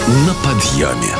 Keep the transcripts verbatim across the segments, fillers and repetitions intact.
на подъеме.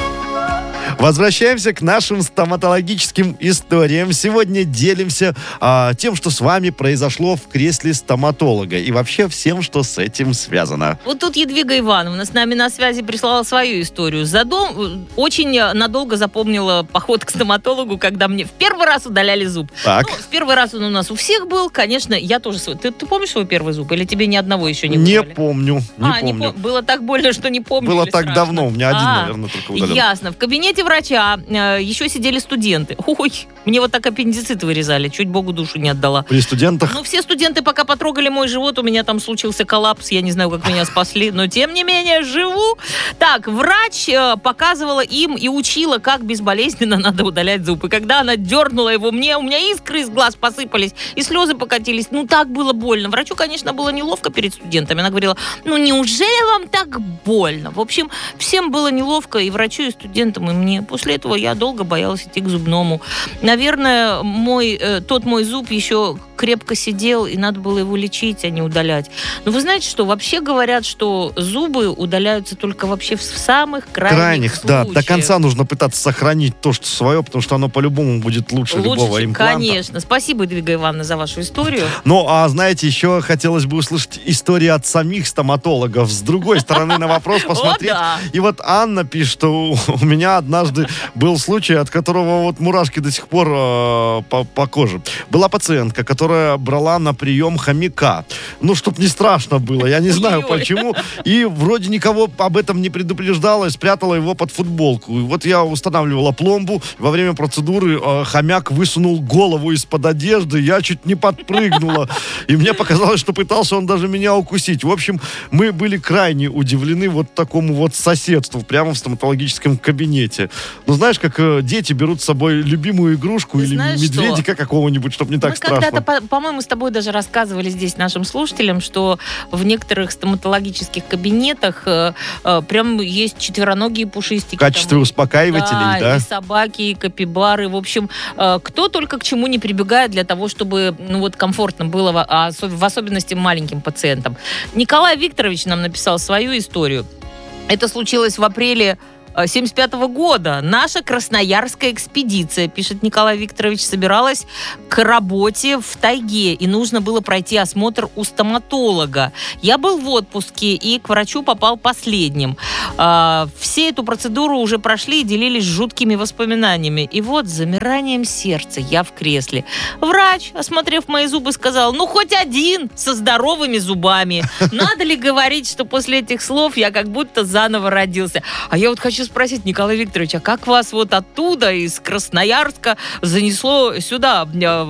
Возвращаемся к нашим стоматологическим историям. Сегодня делимся а, тем, что с вами произошло в кресле стоматолога. И вообще всем, что с этим связано. Вот тут Едвига Ивановна с нами на связи прислала свою историю. Задом... Очень надолго запомнила поход к стоматологу, когда мне в первый раз удаляли зуб. Так. Ну, в первый раз он у нас у всех был. Конечно, я тоже свой. Ты, ты помнишь свой первый зуб? Или тебе ни одного еще не Не вырвали? помню, не а, помню. Не пом... Было так больно, что не помню. Было так страшно? давно, у меня один, а, наверное, только удален. Ясно. В кабинете врача э, еще сидели студенты. Ой, мне вот так аппендицит вырезали. Чуть Богу душу не отдала. При студентах? Ну, все студенты пока потрогали мой живот, у меня там случился коллапс. Я не знаю, как меня спасли, но тем не менее живу. Так, врач э, показывала им и учила, как безболезненно надо удалять зуб. И когда она дернула его мне, у меня искры из глаз посыпались, и слезы покатились. Ну, так было больно. Врачу, конечно, было неловко перед студентами. Она говорила, ну, неужели вам так больно? В общем, всем было неловко, и врачу, и студентам, и мне. После этого я долго боялась идти к зубному. Наверное, мой, э, тот мой зуб еще крепко сидел, и надо было его лечить, а не удалять. Но вы знаете что? Вообще говорят, что зубы удаляются только вообще в самых крайних, Крайних, случаях. да. До конца нужно пытаться сохранить то, что свое, потому что оно по-любому будет лучше, Лучше, любого чем- импланта. Конечно. Спасибо, Едвига Ивановна, за вашу историю. Ну, а знаете, еще хотелось бы услышать истории от самих стоматологов. С другой стороны на вопрос посмотреть. О, да. И вот Анна пишет, что у меня однажды был случай, от которого вот мурашки до сих пор э, по, по коже. Была пациентка, которая брала на прием хомяка. Ну, чтоб не страшно было, я не знаю Ой-ой. почему. И вроде никого об этом не предупреждала, и спрятала его под футболку. И вот я устанавливала пломбу, во время процедуры э, хомяк высунул голову из-под одежды, я чуть не подпрыгнула. И мне показалось, что пытался он даже меня укусить. В общем, мы были крайне удивлены вот такому вот соседству прямо в стоматологическом кабинете. Ну, знаешь, как э, дети берут с собой любимую игрушку Ты или знаешь медведика какого-нибудь, чтобы не так Мы страшно. когда-то, по- по-моему, с тобой даже рассказывали здесь нашим слушателям, что в некоторых стоматологических кабинетах э, э, прям есть четвероногие пушистики. В качестве там, успокаивателей, да? и собаки, и капибары. В общем, э, кто только к чему не прибегает для того, чтобы ну, вот, комфортно было, в, а осо- в особенности маленьким пациентам. Николай Викторович нам написал свою историю. Это случилось в апреле семьдесят пятого года. Наша красноярская экспедиция, пишет Николай Викторович, собиралась к работе в тайге, и нужно было пройти осмотр у стоматолога. Я был в отпуске и к врачу попал последним. А, все эту процедуру уже прошли и делились жуткими воспоминаниями. И вот с замиранием сердца я в кресле. Врач, осмотрев мои зубы, сказал, ну хоть один со здоровыми зубами. Надо ли говорить, что после этих слов я как будто заново родился? А я вот хочу спросить, Николай Викторович, а как вас вот оттуда, из Красноярска, занесло сюда,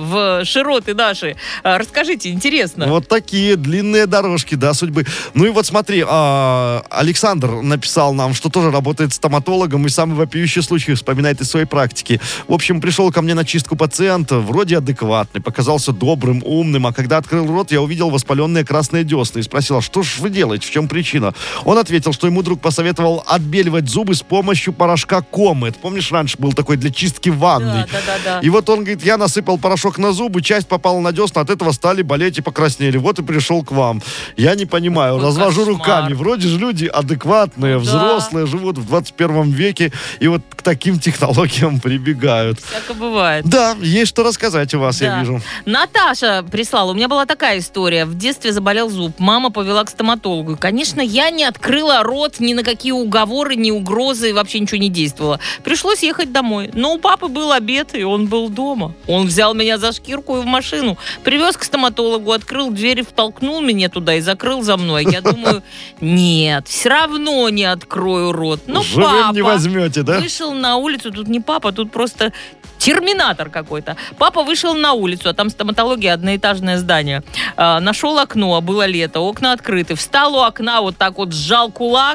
в широты наши? Расскажите, интересно. Вот такие длинные дорожки, да, судьбы. Ну и вот смотри, а, Александр написал нам, что тоже работает стоматологом и самый вопиющий случай вспоминает из своей практики. В общем, пришел ко мне на чистку пациента, вроде адекватный, показался добрым, умным, а когда открыл рот, я увидел воспаленные красные десны и спросил, а что ж вы делаете, в чем причина? Он ответил, что ему друг посоветовал отбеливать зубы с помощью порошка Комет. Помнишь, раньше был такой для чистки ванны? Да, да, да, да. И вот он говорит, я насыпал порошок на зубы, часть попала на десна, от этого стали болеть и покраснели. Вот и пришел к вам. Я не понимаю, Какой развожу кошмар. руками. Вроде же люди адекватные, Да. взрослые, живут в двадцать первом веке, и вот к таким технологиям прибегают. Всяко бывает. Да, есть что рассказать у вас, Да. я вижу. Наташа прислала. У меня была такая история. В детстве заболел зуб. Мама повела к стоматологу. И, конечно, я не открыла рот ни на какие уговоры, ни угрозы. Вообще ничего не действовало. Пришлось ехать домой. Но у папы был обед, и он был дома. Он взял меня за шкирку и в машину. Привез к стоматологу, открыл дверь и втолкнул меня туда и закрыл за мной. Я думаю, нет, все равно не открою рот. Но Живым папа не возьмете, да? вышел на улицу. Тут не папа, тут просто терминатор какой-то. Папа вышел на улицу, а там стоматология, одноэтажное здание. А, нашел окно, а было лето, окна открыты. Встал у окна, вот так вот сжал кулак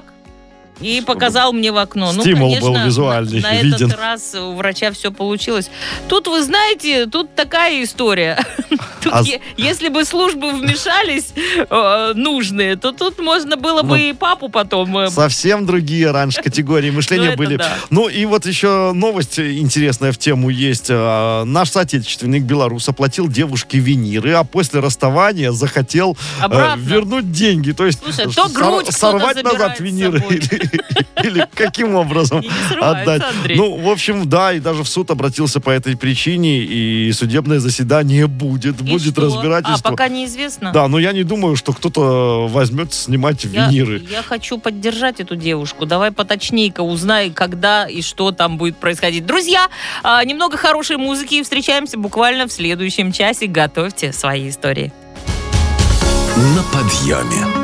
и Чтобы показал мне в окно. стимул ну, конечно, был визуальный, на, на виден. этот раз у врача все получилось. Тут, вы знаете, тут такая история. Тут А е- если бы службы вмешались э, нужные, то тут можно было бы Ну, и папу потом... э, Совсем другие раньше категории ну, мышления это были. да. Ну и вот еще новость интересная в тему есть. А, Наш соотечественник белорус оплатил девушке виниры, а после расставания захотел э, Обратно. вернуть деньги. То есть Слушай, э, то грудь кто-то сорвать назад забирает с виниры. собой. Или, или каким образом И не срывается, отдать. Андрей. Ну, в общем, да, и даже в суд обратился по этой причине, и судебное заседание будет. И будет что? разбирательство. А, пока неизвестно? Да, но я не думаю, что кто-то возьмет снимать Я, виниры. я хочу поддержать эту девушку. Давай поточнее-ка узнай, когда и что там будет происходить. Друзья, а, немного хорошей музыки, и встречаемся буквально в следующем часе. Готовьте свои истории. На подъеме.